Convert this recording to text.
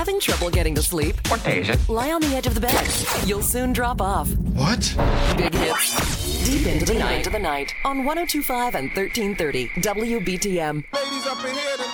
Having trouble getting to sleep? What day is it? Lie on the edge of the bed. You'll soon drop off. What? Big hits. Deep into the night. On 1025 and 1330 WBTM. Ladies up in here.